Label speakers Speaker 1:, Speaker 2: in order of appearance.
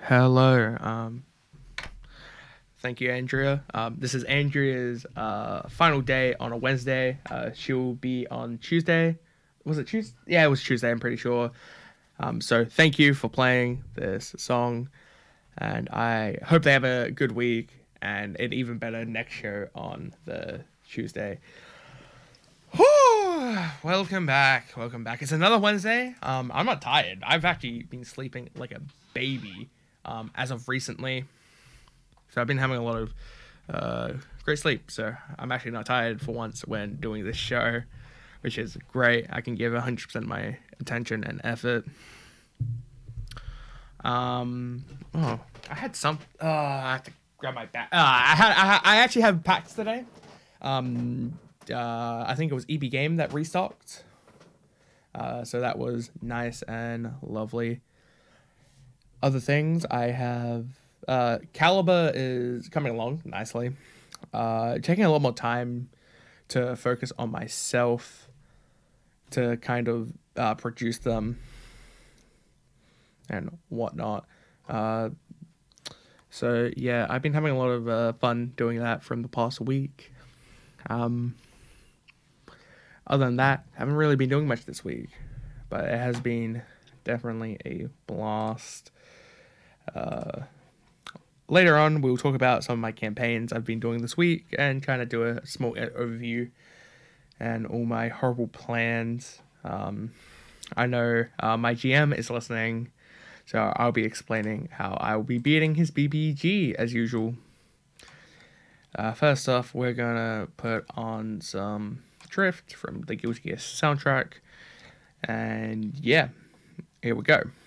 Speaker 1: Hello. Thank you, Andrea. This is Andrea's final day on a Wednesday. She'll be on Tuesday. Was it Tuesday? Yeah, it was Tuesday. I'm pretty sure. So thank you for playing this song, and I hope they have a good week and an even better next show on the Tuesday. Welcome back. Welcome back. It's another Wednesday. I'm not tired. I've actually been sleeping like a baby as of recently. So I've been having a lot of great sleep. So I'm actually not tired for once when doing this show, which is great. I can give 100% my attention and effort. Oh, I had some. I have to grab my bag. I actually have packs today. I think it was EB Game that restocked. So that was nice and lovely. Other things I have. Caliber is coming along nicely. Taking a lot more time to focus on myself to kind of produce them and whatnot. So yeah, I've been having a lot of fun doing that from the past week. Other than that, I haven't really been doing much this week, but it has been definitely a blast. Later on, we'll talk about some of my campaigns I've been doing this week and kind of do a small overview and all my horrible plans. I know my GM is listening, so I'll be explaining how I will be beating his BBG as usual. First off, we're gonna put on some Drift from the Guilty Gear soundtrack, and yeah, here we go.